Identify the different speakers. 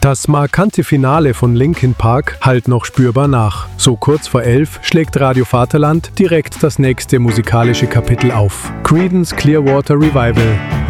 Speaker 1: Das markante Finale von Linkin Park hallt noch spürbar nach. So kurz vor 11 schlägt Radio Vaterland direkt das nächste musikalische Kapitel auf. Creedence Clearwater Revival.